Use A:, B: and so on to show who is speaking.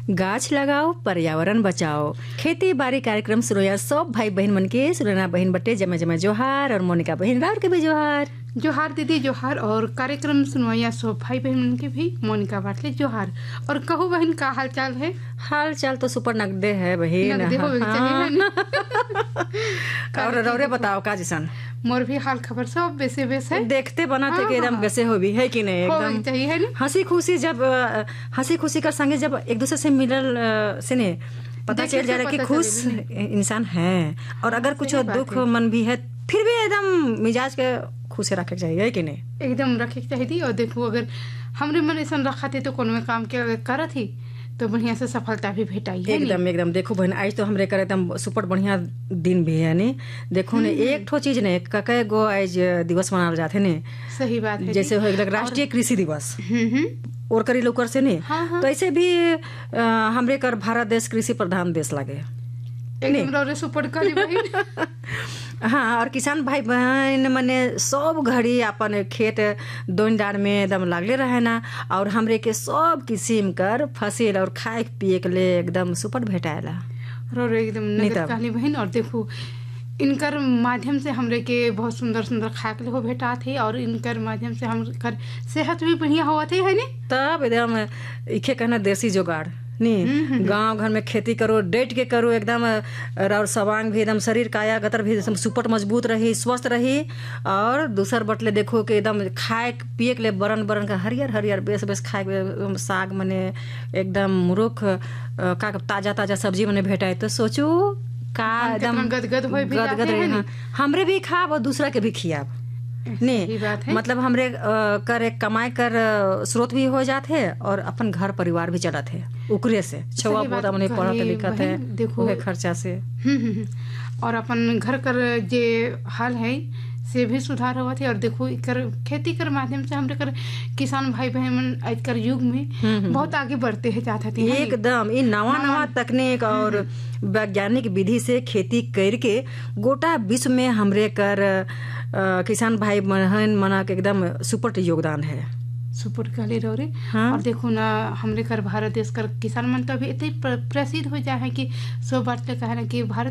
A: गाछ लगाओ पर्यावरण बचाओ खेती बाड़ी कार्यक्रम सुनोया सब भाई बहन मन के सुनना बहन बटे जमा जमा जोहार और मोनिका बहन राउर के भी जोहार।
B: जोहार दीदी जोहार। और कार्यक्रम सुनवाया सब भाई बहन के भी मोनिका बाटले जोहार। और कहो बहन का हाल चाल है?
A: हाल चाल तो सुपर नगदे है बहन।
B: नगदे होवे के चाहिए
A: और रौरे बताओ का जैसन
B: मोर भी हाल खबर सब बेसे बेस है।
A: देखते बना थे कि एकदम वैसे हो भी है कि नहीं एकदम
B: चाहिए है ना।
A: हंसी खुशी कर संगे जब एक दूसरे से मिलल से ने पता चल जा रहा है कि खुश इंसान है। और अगर कुछ दुख मन भी है फिर भी एकदम मिजाज के खुश रखे चाहिए कि नहीं?
B: एकदम रखे चाहिए। और देखो अगर हमरे मन ऐसा रखा थे तो कोनो काम के करत ही तो बढ़िया से सफलता भी भेटाई है।
A: एकदम देखो बहन आज तो हमरे कर एकदम सुपर बढ़िया दिन भी है ने। देखो ने एक ठो चीज ने कके गो आज दिवस मनाल जाते ने।
B: सही बात है।
A: जैसे हो गया राष्ट्रीय कृषि दिवस और करी लोकर से ने। तो ऐसे भी हमरे कर भारत देश कृषि प्रधान देश लागे
B: एकदम सुपर करी बहन।
A: हाँ और किसान भाई बहन मने सब घड़ी अपन खेत दोन डार में एकदम लागले रहे ना। और हमरे के सब किस्म कर फसल और खाए पिए के लिए एकदम सुपर भेटाएला
B: एकदम नगर काली बहन। और देखो इनकर माध्यम से हमरे के बहुत सुंदर सुंदर खाए के हो भेटा थे। और इनकर माध्यम से हमकर सेहत भी बढ़िया हुआ थे है नी।
A: तब एकदम इखे कहना देसी जुगाड़ नहीं गांव घर में खेती करो डेट के करो एकदम। और सवांग भी एकदम शरीर काया गतर भी एकदम सुपर मजबूत रही स्वस्थ रही। और दूसर बटले देखो कि एकदम खाए पिए के लिए बरन का हरियर बेस खाए के साग मने एकदम मुरुख का ताजा सब्जी मने भेटाए तो सोचो का एकदम
B: गदगद
A: रहे। हमरे भी खाब और दूसरा के भी खियाब नहीं मतलब हमरे कर एक कमाई कर स्रोत भी हो जाते है और अपन घर परिवार भी चलत है उकरे से छुआ पोता मने पढ़त लिखत है देखो खर्चा से।
B: और अपन घर कर जे हाल है से भी सुधार हुआ थे। और देखो कर खेती कर माध्यम से हमरे कर किसान भाई बहन मन आज कर युग में बहुत आगे बढ़ते हैं चाहते थे
A: एकदम ये नवा तकनीक और वैज्ञानिक विधि से खेती करके गोटा विश्व में हमरे कर किसान भाई बहन मना के एकदम सुपर योगदान है
B: सुपर काले रो रे। और देखो ना हमरे कर भारत देश कर किसान मन तो अभी इतने प्रसिद्ध हो जाए है कि सो बात कहे ना कि भारत